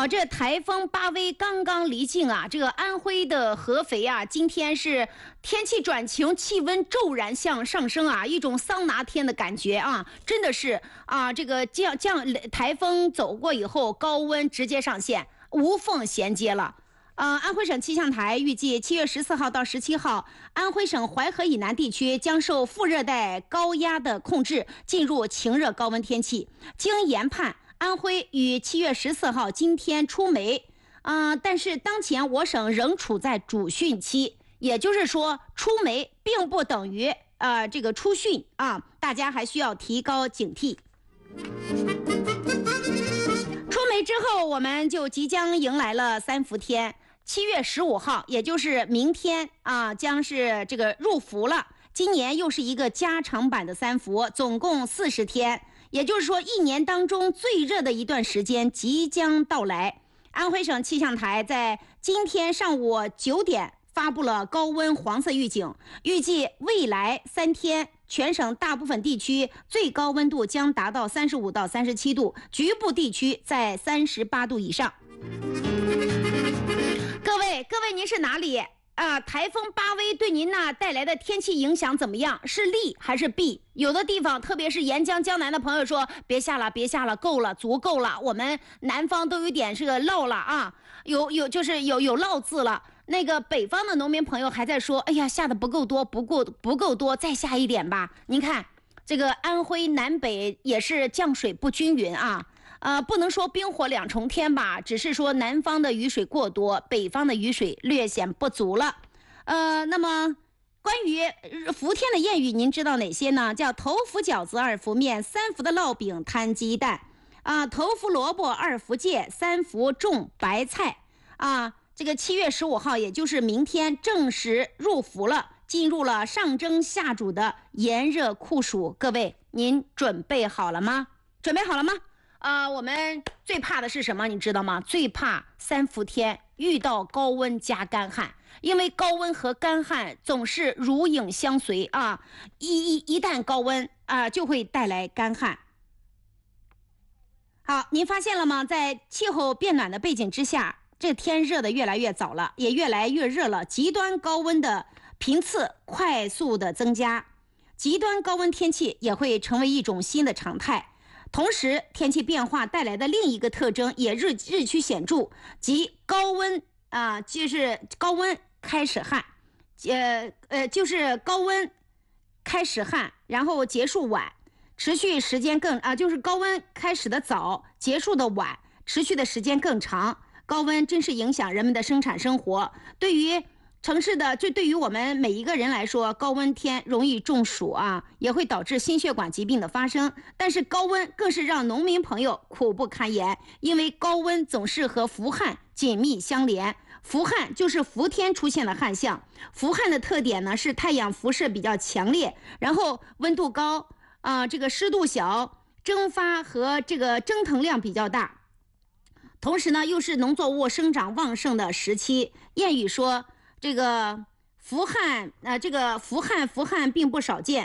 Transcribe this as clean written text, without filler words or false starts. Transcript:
这台风巴威刚刚离境啊，这个安徽的合肥啊，今天是天气转晴，气温骤然向上升啊，一种桑拿天的感觉啊，真的是啊，这个台风走过以后，高温直接上线，无缝衔接了。安徽省气象台预计7月14号到17号，安徽省淮河以南地区将受副热带高压的控制，进入晴热高温天气。经研判，安徽于7月14号今天出梅，但是当前我省仍处在主汛期，也就是说出梅并不等于这个出汛啊，大家还需要提高警惕。出梅之后，我们就即将迎来了三伏天。7月15号，也就是明天啊，将是这个入伏了。今年又是一个加长版的三伏，总共40天，也就是说一年当中最热的一段时间即将到来。安徽省气象台在今天上午9点发布了高温黄色预警，预计未来3天全省大部分地区最高温度将达到35到37度，局部地区在38度以上。各位您是哪里台风巴威对您带来的天气影响怎么样？是利还是弊？有的地方特别是沿江江南的朋友说别下了够了，足够了，我们南方都有点是个涝了啊，有涝字了。那个北方的农民朋友还在说，哎呀，下的不够多，再下一点吧。您看这个安徽南北也是降水不均匀啊。不能说冰火两重天吧，只是说南方的雨水过多，北方的雨水略显不足了。那么关于伏天的谚语，您知道哪些呢？叫头伏饺子，二伏面，三伏的烙饼摊鸡蛋头伏萝卜，二伏芥，三伏种白菜这个7月15号，也就是明天正式入伏了，进入了上蒸下煮的炎热酷暑。各位，您准备好了吗？我们最怕的是什么？你知道吗？最怕三伏天遇到高温加干旱，因为高温和干旱总是如影相随啊！一旦高温就会带来干旱。好，您发现了吗？在气候变暖的背景之下，这天热的越来越早了，也越来越热了，极端高温的频次快速的增加，极端高温天气也会成为一种新的常态。同时，天气变化带来的另一个特征也日趋显著，即高温就是高温开始旱，就是高温开始旱，然后结束晚，持续时间就是高温开始的早，结束的晚，持续的时间更长。高温真是影响人们的生产生活，对于我们每一个人来说，高温天容易中暑也会导致心血管疾病的发生。但是高温更是让农民朋友苦不堪言，因为高温总是和伏旱紧密相连。伏旱就是伏天出现的旱象。伏旱的特点呢是太阳辐射比较强烈，然后温度高这个湿度小，蒸发和这个蒸腾量比较大。同时呢，又是农作物生长旺盛的时期。谚语说，这个伏旱并不少见。